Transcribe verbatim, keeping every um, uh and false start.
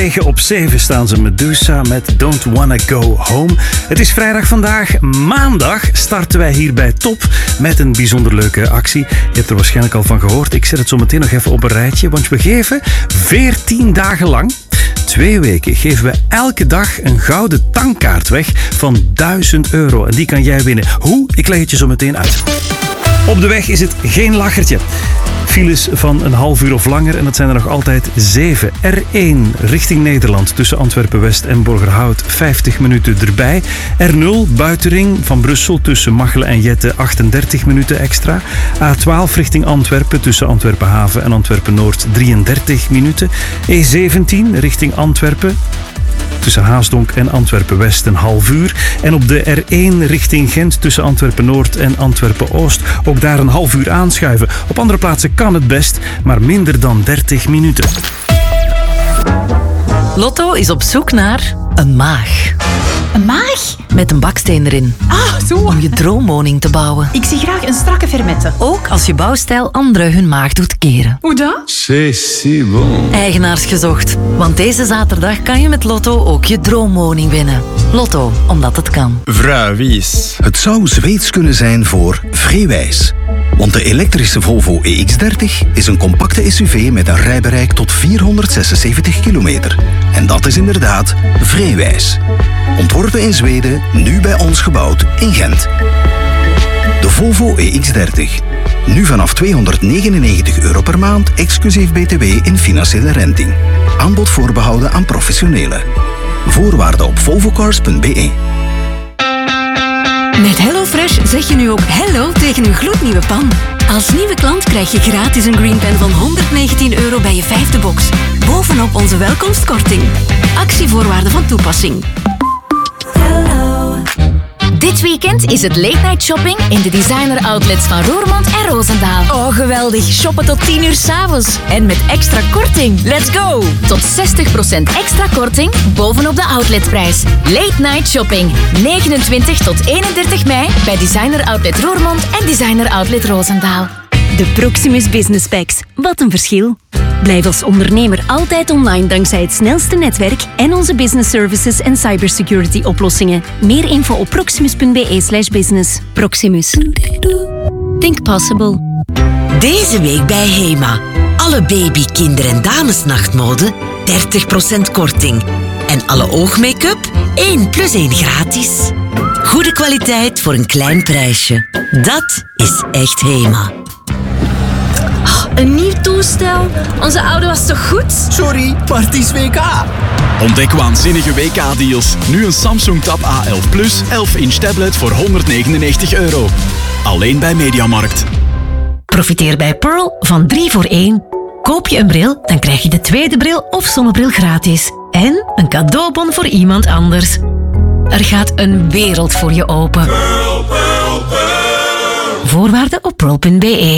negen op zeven staan ze, Medusa met Don't Wanna Go Home. Het is vrijdag vandaag. Maandag starten wij hier bij Top met een bijzonder leuke actie. Je hebt er waarschijnlijk al van gehoord. Ik zet het zo meteen nog even op een rijtje, want we geven veertien dagen lang, twee weken, geven we elke dag een gouden tankkaart weg van duizend euro. En die kan jij winnen. Hoe? Ik leg het je zo meteen uit. Op de weg is het geen lachertje. Files van een half uur of langer en dat zijn er nog altijd zeven. R één richting Nederland tussen Antwerpen-West en Borgerhout, vijftig minuten erbij. R nul buitenring van Brussel tussen Machelen en Jette, achtendertig minuten extra. A twaalf richting Antwerpen tussen Antwerpen-Haven en Antwerpen-Noord, drieëndertig minuten. E zeventien richting Antwerpen tussen Haasdonk en Antwerpen-West een half uur. En op de R één richting Gent tussen Antwerpen-Noord en Antwerpen-Oost ook daar een half uur aanschuiven. Op andere plaatsen kan het best, maar minder dan dertig minuten. Lotto is op zoek naar een maag. Een maag? Met een baksteen erin. Ah, zo. Om je droomwoning te bouwen. Ik zie graag een strakke fermette. Ook als je bouwstijl anderen hun maag doet keren. Hoe dan? C'est si bon. Eigenaars gezocht. Want deze zaterdag kan je met Lotto ook je droomwoning winnen. Lotto, omdat het kan. Vraagwijs. Het zou Zweeds kunnen zijn voor Vreewijs. Want de elektrische Volvo E X dertig is een compacte S U V met een rijbereik tot vierhonderdzesenzeventig kilometer. En dat is inderdaad Vreewijs. Ontworpen in Zweden, nu bij ons gebouwd in Gent. De Volvo E X dertig. Nu vanaf tweehonderdnegenennegentig euro per maand, exclusief B T W in financiële renting. Aanbod voorbehouden aan professionelen. Voorwaarden op volvocars punt b e. Met HelloFresh zeg je nu ook hello tegen een gloednieuwe pan. Als nieuwe klant krijg je gratis een Green Pen van honderdnegentien euro bij je vijfde box. Bovenop onze welkomstkorting. Actievoorwaarden van toepassing. Dit weekend is het late night shopping in de designer outlets van Roermond en Roosendaal. Oh, geweldig. Shoppen tot tien uur 's avonds. En met extra korting. Let's go! Tot zestig procent extra korting bovenop de outletprijs. Late night shopping. negenentwintig tot eenendertig mei bij designer outlet Roermond en designer outlet Roosendaal. De Proximus Business Packs. Wat een verschil. Blijf als ondernemer altijd online dankzij het snelste netwerk en onze business services en cybersecurity oplossingen. Meer info op proximus punt b e slash business. Proximus. Think possible. Deze week bij Hema. Alle baby, kinder- en damesnachtmode dertig procent korting. En alle oogmake-up één plus één gratis. Goede kwaliteit voor een klein prijsje. Dat is echt Hema. Een nieuw toestel? Onze oude was toch goed? Sorry, Parties W K. Ontdek waanzinnige W K-deals. Nu een Samsung Tab A elf Plus, elf inch tablet voor honderdnegenennegentig euro. Alleen bij Mediamarkt. Profiteer bij Pearl van drie voor één. Koop je een bril, dan krijg je de tweede bril of zonnebril gratis. En een cadeaubon voor iemand anders. Er gaat een wereld voor je open. Pearl, Pearl, Pearl. Voorwaarden op pearl punt b e.